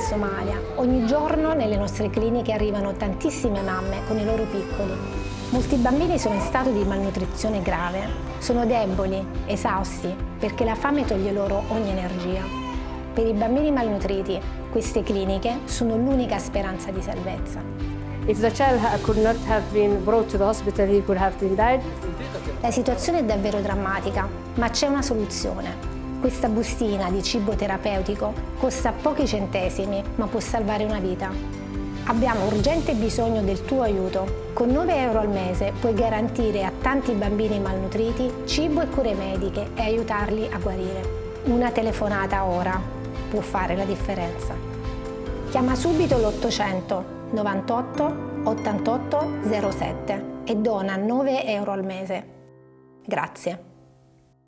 Somalia. Ogni giorno nelle nostre cliniche arrivano tantissime mamme con i loro piccoli. Molti bambini sono in stato di malnutrizione grave, sono deboli, esausti, perché la fame toglie loro ogni energia. Per i bambini malnutriti, queste cliniche sono l'unica speranza di salvezza. If the child could not have been brought to the hospital, he could have been died. La situazione è davvero drammatica, ma c'è una soluzione. Questa bustina di cibo terapeutico costa pochi centesimi, ma può salvare una vita. Abbiamo urgente bisogno del tuo aiuto. Con 9 euro al mese puoi garantire a tanti bambini malnutriti cibo e cure mediche e aiutarli a guarire. Una telefonata ora può fare la differenza. Chiama subito l'800 98 88 07 e dona 9 euro al mese. Grazie.